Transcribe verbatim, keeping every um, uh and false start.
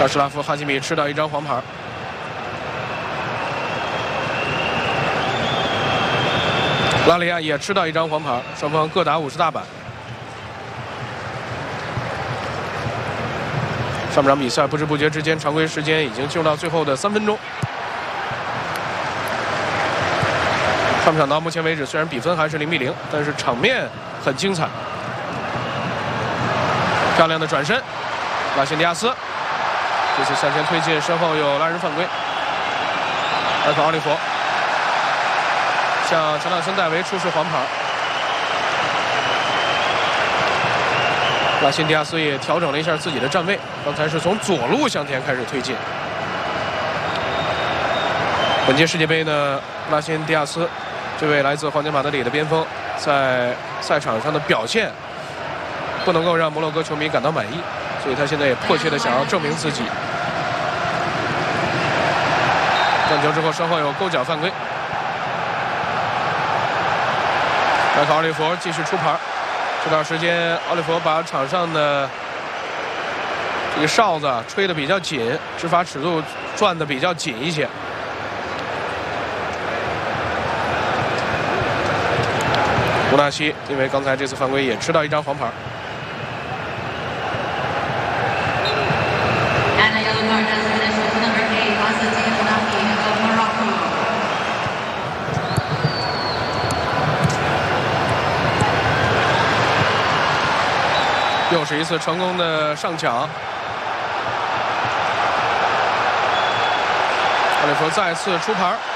阿什拉夫·哈基米吃到一张黄牌。拉里亚也吃到一张黄牌，双方各打五十大板。上半场比赛不知不觉之间，常规时间已经进入到最后的三分钟。上半场到目前为止，虽然比分还是零比零，但是场面很精彩。漂亮的转身，拉辛迪亚斯这次向前推进，身后有拉人犯规。埃克奥利弗向乔纳森·戴维出示黄牌。拉辛迪亚斯也调整了一下自己的站位，刚才是从左路向前开始推进。本届世界杯呢，拉辛迪亚斯这位来自皇家马德里的边锋，在赛场上的表现不能够让摩洛哥球迷感到满意，所以他现在也迫切的想要证明自己。断球之后，身后有勾脚犯规。埃克奥利弗继续出牌。这段时间，奥利弗把场上的这个哨子吹得比较紧，执法尺度转得比较紧一些。乌纳西因为刚才这次犯规也吃到一张黄牌。又是一次成功的上抢，奥利弗再次出牌。